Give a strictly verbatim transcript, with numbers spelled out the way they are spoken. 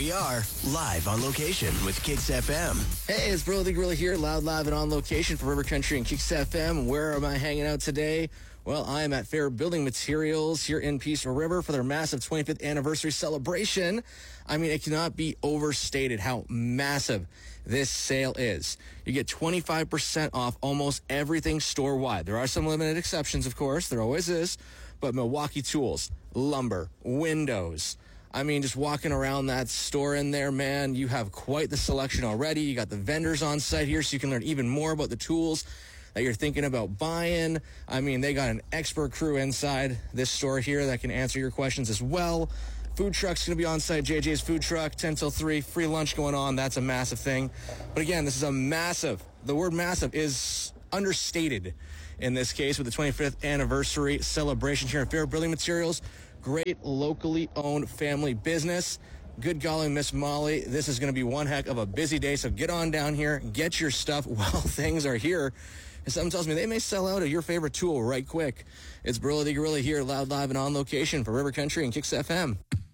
we are, live on location with Kicks F M. Hey, it's Bro the Gorilla here, loud, live, and on location for River Country and Kicks F M. Where am I hanging out today? Well, I am at Fair Building Materials here in Peace River for their massive twenty-fifth anniversary celebration. I mean, it cannot be overstated how massive this sale is. You get twenty-five percent off almost everything store-wide. There are some limited exceptions, of course. There always is. But Milwaukee tools, lumber, windows. I mean, just walking around that store in there, man, you have quite the selection already. You got the vendors on site here so you can learn even more about the tools that you're thinking about buying. I mean, they got an expert crew inside this store here that can answer your questions as well. Food truck's going to be on site. J J's food truck, ten till three, free lunch going on. That's a massive thing. But again, this is a massive, the word massive is understated in this case with the twenty-fifth anniversary celebration here at Fair Building Materials. Great locally owned family business. Good golly, Miss Molly, this is going to be one heck of a busy day, so get on down here, get your stuff while things are here. And something tells me they may sell out of your favorite tool right quick. It's Bro the Gorilla here, loud, live, and on location for River Country and Kicks F M.